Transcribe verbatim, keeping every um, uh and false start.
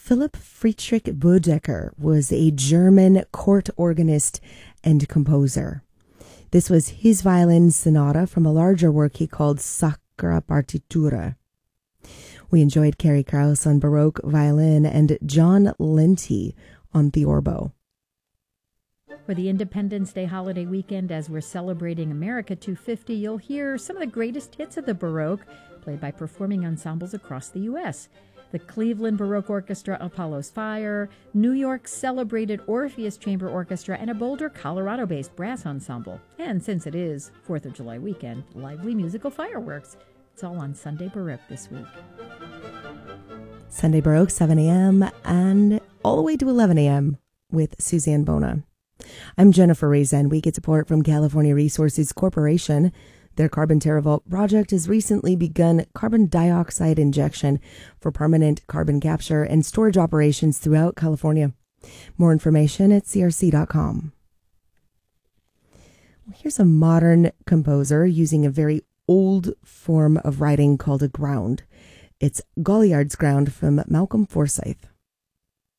Philipp Friedrich Bodecker was a German court organist and composer. This was his violin sonata from a larger work he called Sacra Partitura. We enjoyed Carrie Krauss on Baroque violin and John Lenti on theorbo. For the Independence Day holiday weekend, as we're celebrating America two fifty, you'll hear some of the greatest hits of the Baroque, played by performing ensembles across the U S The Cleveland Baroque Orchestra, Apollo's Fire, New York's celebrated Orpheus Chamber Orchestra, and a Boulder, Colorado-based brass ensemble. And since it is fourth of July weekend, lively musical fireworks. It's all on Sunday Baroque this week. Sunday Baroque, seven a.m. and all the way to eleven a.m. with Suzanne Bona. I'm Jennifer Reza, and we get support from California Resources Corporation. Their Carbon TerraVault project has recently begun carbon dioxide injection for permanent carbon capture and storage operations throughout California. More information at c r c dot com. Here's a modern composer using a very old form of writing called a ground. It's Golliard's Ground from Malcolm Forsythe.